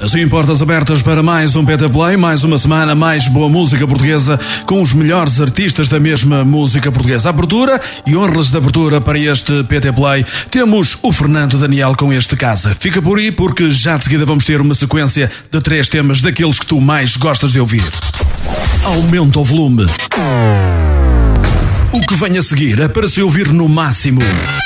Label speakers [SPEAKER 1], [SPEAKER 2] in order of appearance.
[SPEAKER 1] Assim, portas abertas para mais um PT Play, mais uma semana, mais boa música portuguesa com os melhores artistas da mesma música portuguesa. Abertura e honras de abertura para este PT Play. Temos o Fernando Daniel com este Casa. Fica por aí porque já de seguida vamos ter uma sequência de 3 temas daqueles que tu mais gostas de ouvir. Aumenta o volume. O que vem a seguir é para se ouvir no máximo.